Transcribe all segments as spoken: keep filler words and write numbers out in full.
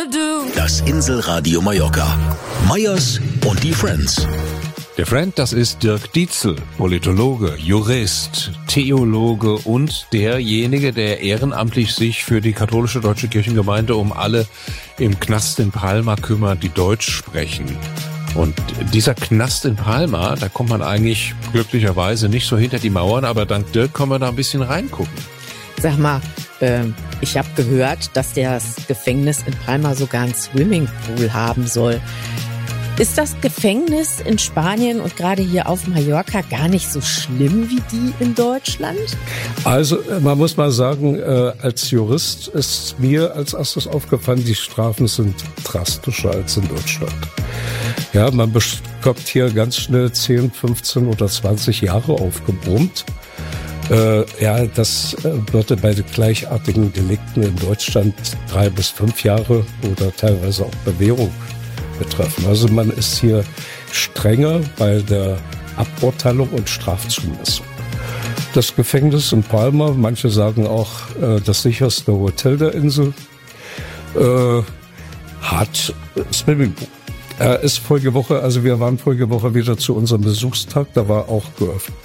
gonna do? Das Inselradio Mallorca. Meyers und die Friends. Der Friend, das ist Dirk Dietzel, Politologe, Jurist, Theologe und derjenige, der ehrenamtlich sich für die katholische deutsche Kirchengemeinde um alle im Knast in Palma kümmert, die Deutsch sprechen. Und dieser Knast in Palma, da kommt man eigentlich glücklicherweise nicht so hinter die Mauern, aber dank Dirk können wir da ein bisschen reingucken. Sag mal, äh, ich habe gehört, dass das Gefängnis in Palma sogar einen Swimmingpool haben soll. Ist das Gefängnis in Spanien und gerade hier auf Mallorca gar nicht so schlimm wie die in Deutschland? Also man muss mal sagen, äh, als Jurist ist mir als erstes aufgefallen, die Strafen sind drastischer als in Deutschland. Ja, man bekommt hier ganz schnell zehn, fünfzehn oder zwanzig Jahre aufgebrummt. Äh, ja, das äh, würde bei den gleichartigen Delikten in Deutschland drei bis fünf Jahre oder teilweise auch Bewährung betreffen. Also man ist hier strenger bei der Aburteilung und Strafzumessung. Das Gefängnis in Palma, manche sagen auch äh, das sicherste Hotel der Insel, äh, hat Swimmingpool. Er ist vorige Woche, also wir waren vorige Woche wieder zu unserem Besuchstag, da war auch geöffnet.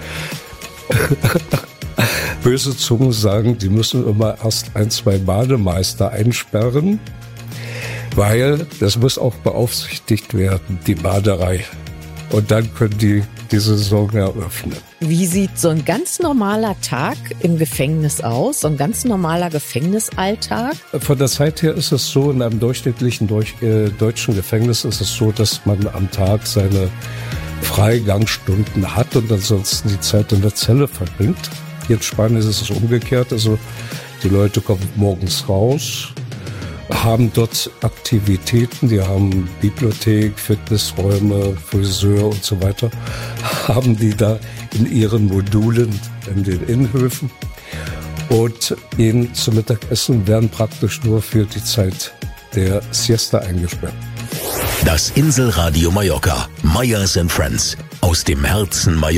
Böse Zungen sagen, die müssen immer erst ein, zwei Bademeister einsperren, weil das muss auch beaufsichtigt werden, die Baderei. Und dann können die die Saison eröffnen. Wie sieht so ein ganz normaler Tag im Gefängnis aus? So ein ganz normaler Gefängnisalltag? Von der Zeit her ist es so, in einem durchschnittlichen Deutsch, äh, deutschen Gefängnis ist es so, dass man am Tag seine Freigangsstunden hat und ansonsten die Zeit in der Zelle verbringt. Hier in Spanien ist es umgekehrt. Also die Leute kommen morgens raus, haben dort Aktivitäten, die haben Bibliothek, Fitnessräume, Friseur und so weiter, haben die da in ihren Modulen in den Innenhöfen und gehen zum Mittagessen, werden praktisch nur für die Zeit der Siesta eingesperrt. Das Inselradio Mallorca. Meyers and Friends. Aus dem Herzen Mallorca.